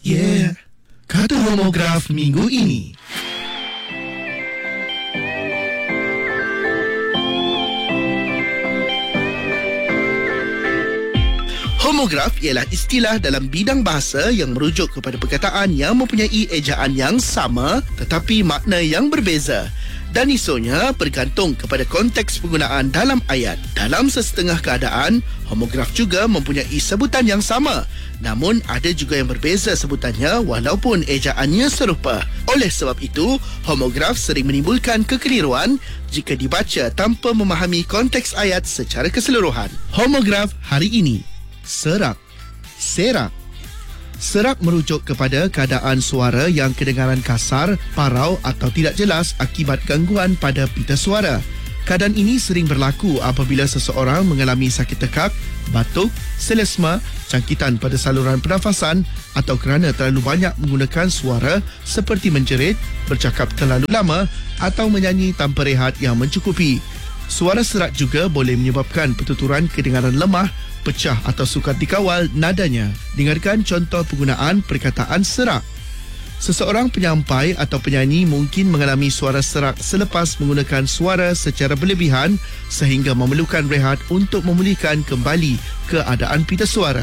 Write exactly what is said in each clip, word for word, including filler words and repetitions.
Yeah, kata homograf minggu ini. Homograf ialah istilah dalam bidang bahasa yang merujuk kepada perkataan yang mempunyai ejaan yang sama tetapi makna yang berbeza. Dan isonya bergantung kepada konteks penggunaan dalam ayat. Dalam sesetengah keadaan, homograf juga mempunyai sebutan yang sama. Namun ada juga yang berbeza sebutannya walaupun ejaannya serupa. Oleh sebab itu, homograf sering menimbulkan kekeliruan jika dibaca tanpa memahami konteks ayat secara keseluruhan. Homograf hari ini. Serak, serak. Serak merujuk kepada keadaan suara yang kedengaran kasar, parau atau tidak jelas akibat gangguan pada pita suara. Keadaan ini sering berlaku apabila seseorang mengalami sakit tekak, batuk, selesma, jangkitan pada saluran pernafasan atau kerana terlalu banyak menggunakan suara seperti menjerit, bercakap terlalu lama atau menyanyi tanpa rehat yang mencukupi. Suara serak juga boleh menyebabkan pertuturan kedengaran lemah, pecah atau sukar dikawal nadanya. Dengarkan contoh penggunaan perkataan serak. Seseorang penyampai atau penyanyi mungkin mengalami suara serak selepas menggunakan suara secara berlebihan sehingga memerlukan rehat untuk memulihkan kembali keadaan pita suara.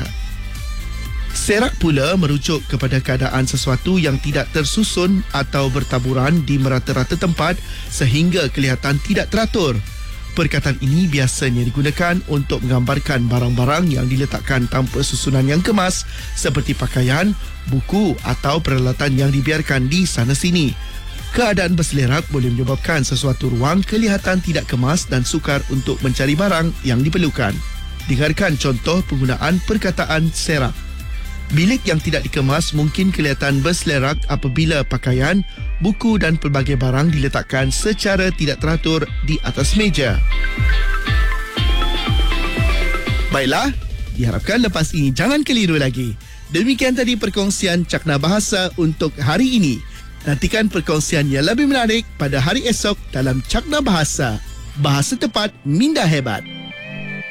Serak pula merujuk kepada keadaan sesuatu yang tidak tersusun atau bertaburan di merata-rata tempat sehingga kelihatan tidak teratur. Perkataan ini biasanya digunakan untuk menggambarkan barang-barang yang diletakkan tanpa susunan yang kemas seperti pakaian, buku atau peralatan yang dibiarkan di sana sini. Keadaan berselerak boleh menyebabkan sesuatu ruang kelihatan tidak kemas dan sukar untuk mencari barang yang diperlukan. Dengarkan contoh penggunaan perkataan serak. Bilik yang tidak dikemas mungkin kelihatan berselerak apabila pakaian, buku dan pelbagai barang diletakkan secara tidak teratur di atas meja. Baiklah, diharapkan lepas ini jangan keliru lagi. Demikian tadi perkongsian Cakna Bahasa untuk hari ini. Nantikan perkongsian yang lebih menarik pada hari esok dalam Cakna Bahasa. Bahasa tepat, minda hebat.